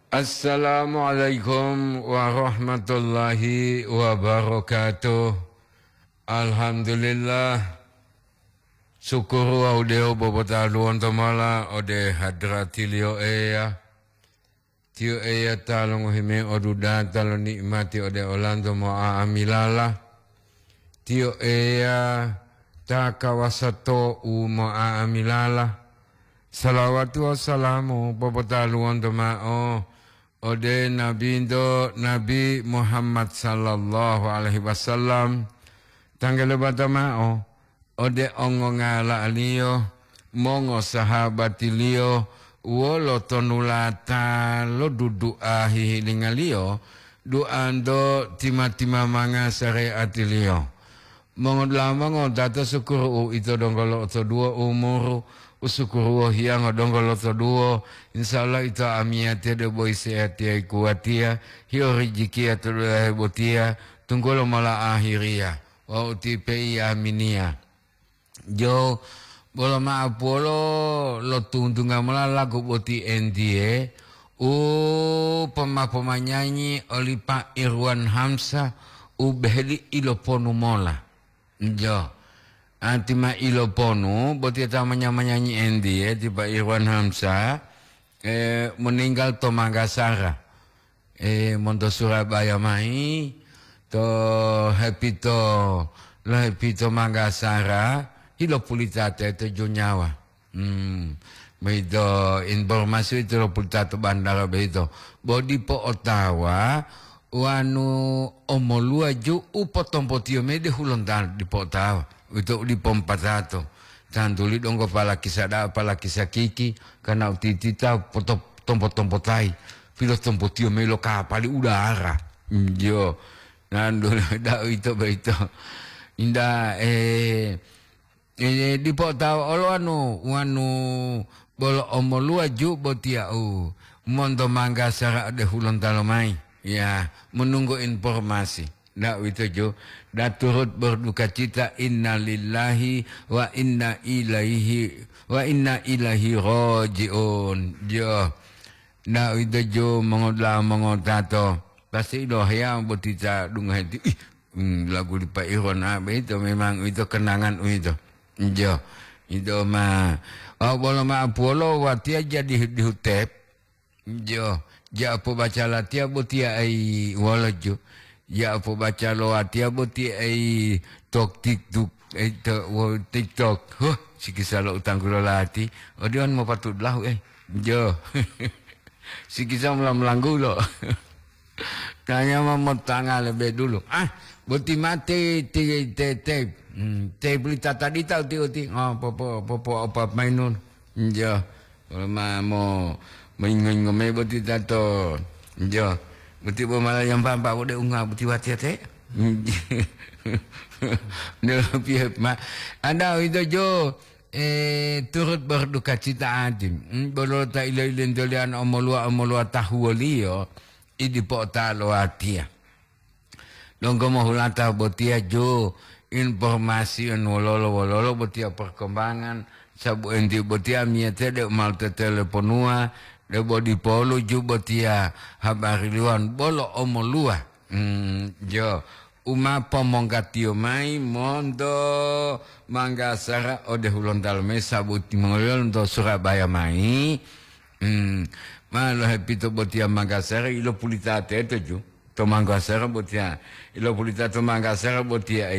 Assalamualaikum warahmatullahi wabarakatuh. Alhamdulillah. Syukur wa udeo bobotaluan tamala ode hadratilio eya. Tio eya talong hime oduda talong nikmati ode olando mo'a amilala. Tio eya takawasato u mo'a amilala. Salawatu wassalamu bobotaluan tamao. Ode Nabi Muhammad sallallahu alaihi wasallam tanggal batamao ode ongo ngala aliyo mongo sahabat liyo wolo tonulata lo dudu ahi lingaliyo duando tima manga syariat liyo mongo lamongo data sukuru itu donggolo to dua umuru usukuru hiang donggolo to duo insyaallah itu amiate de boy seatia kuatia hio rijikia to botia tunggolo mala akhiria wa utipi aminia jo bolo ma apolo lo tuntunga mala lagu boti ndie pemanyanyi oli Pak Irwan Hamsa ubehli iloponu mola jo Antima iloponu, boti tamanya menyanyi endi di Pak Irwan Hamsa meninggal to Manggasara monto Surabaya mai to happy to Manggasara ilopulitate to Jonyawa beito informasi itu ilopulitate bandara beito bodi po Ottawa wanu omolua ju upotompotio mede hulondan di po Ottawa itu di pompa satu tanduli dong kepala kisah kiki karena utitita tompo tai pilot tompo tio melo kapali udara jo nandul da itu inda di pota olo wanu bolo omolua ju botiau mondo Manggasara de hulon talomai ya menunggu informasi. Nah itu jo, dah turut berduka cita innalillahi wa inna ilaihi rajiun jo. Nah itu jo mengotato pasti doh yang bertica dungai lagu di Pak Irwan itu memang itu kenangan itu jo itu mah boleh ma apolo watia jadi di hutep jo ja apa baca latia butia ai walajo ya apa baca lo atia boti TikTok si kisah lo utang kula lati odion mau patut lahu jo si kisah melanggu lo tanya mau tanggal lebih dulu boti mati te berita tadi tahu ti popo apa mainun jo kalau mau ngomong boti tato jo Buti malah yang pampak udah unggah buti wati Anda itu jo turut berduka cita adim bolo ta ilailin dolian omolua tahu liyo idi pota lo atia dongko mohulata botia jo informasi wololo botia perkembangan sabu endi botia miete de malte teleponua de bodi polo ju botia habari liwan bolo omolua jo uma pomonggatio mai mondo Manggasara ode hulon dalme sabuti mongolon to Surabaya mai malo happy to botia Manggasara ilo pulitate to ju to Manggasara botia ilo pulitate Manggasara botia